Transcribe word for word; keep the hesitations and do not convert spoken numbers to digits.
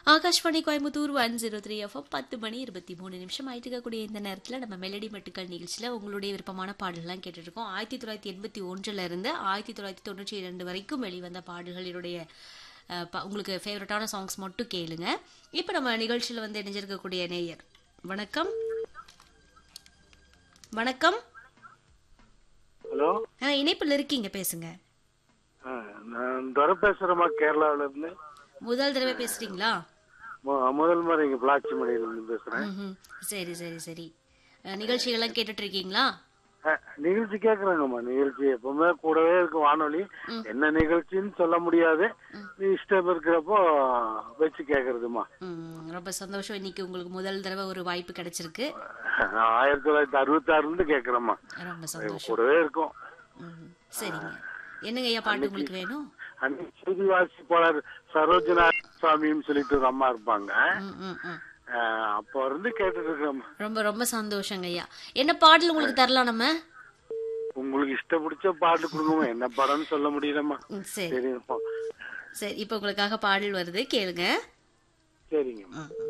Akashvani Coimbatore one zero three FM பத்து மணி இருபத்தி மூணு நிமிஷம் ஆயிட்டு இருக்கக்கூடிய இந்த நேரத்தில் நம்ம மெலடி மட்டுக்கள் நிகழ்ச்சியில் உங்களுடைய விருப்பமான பாடல்கள்லாம் கேட்டுருக்கோம். ஆயிரத்தி தொள்ளாயிரத்தி எண்பத்தி ஒன்றில் இருந்து ஆயிரத்தி தொள்ளாயிரத்தி தொண்ணூற்றி இரண்டு வரைக்கும் வெளிவந்த பாடல்களினுடைய அஹ், ப- உங்களுக்கு ஃபேவரட்டான சாங்ஸ் மட்டும் கேளுங்க. இப்போ நம்ம நிகழ்ச்சியில் வந்து இணைஞ்சிருக்கக்கூடிய நேயர், வணக்கம். வணக்கம். ஹலோ, ஆ, இணைப்பில் இருக்கீங்க, பேசுங்க. ஆ, நான் துரை பேசுறேம்மா, கேரளாவில இருந்து. முதல் தடவை பேசுறீங்களா? மு- முதல் முறை இங்க பிளாச்சிமடையில இருந்து பேசுறேன். ம் சரி சரி சரி. அஹ், நிகழ்ச்சிகள்லாம் கேட்டுட்டு இருக்கீங்களா? ஆ, நிகழ்ச்சி கேக்குறாங்கம்மா. நிகழ்ச்சி எப்பவுமே கூடவே இருக்கு வானொலி. என்ன நிகழ்ச்சின்னு சொல்ல முடியாது, இஷ்டம் இருக்கிறப்போ வச்சு கேக்குறதுமா. ம், ரொம்ப சந்தோஷம். இன்னைக்கு உங்களுக்கு முதல் தடவை ஒரு வாய்ப்பு கிடைச்சிருக்கு. ஆயிரத்தி தொள்ளாயிரத்தி அறுபத்தி ஆறுல இருந்து கேக்குறேம்மா. ரொம்ப சந்தோஷம். கூடவே இருக்கும். ம், சரிங்க. என்னங்க ஐயா பாட்டு உங்களுக்கு வேணும்? அன்னைக்கு செய்தி வாசிப்பாளர் சரோஜனா சுவாமின்னு சொல்லிட்டு ஒரு அம்மா இருப்பாங்க. ம், ம், ம். ஆ, அப்போ இருந்து கேட்டுட்டு இருக்கேம்மா. ரொம்ப ரொம்ப சந்தோஷங்க ஐயா. என்ன பாடல் உங்களுக்கு தரலாம் நம்ம? உங்களுக்கு இஷ்டம் பிடிச்ச பாட்டு கொடுங்கம்மா. என்ன படம்னு சொல்ல முடியலம்மா. ம், சரி சரிங்கம்மா. சரி. இப்போ உங்களுக்காக பாடல் வருது, கேளுங்க. சரிங்கம்மா. ம்.